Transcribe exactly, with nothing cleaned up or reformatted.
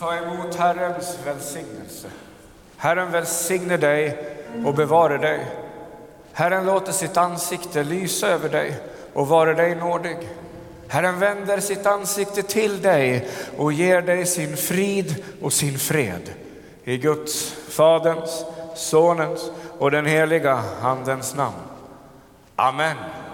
Ta emot Herrens välsignelse. Herren välsigne dig och bevare dig. Herren låter sitt ansikte lysa över dig och vara dig nådig. Herren vänder sitt ansikte till dig och ger dig sin frid och sin fred. I Guds, Faderns, Sonens och den heliga Andens namn. Amen.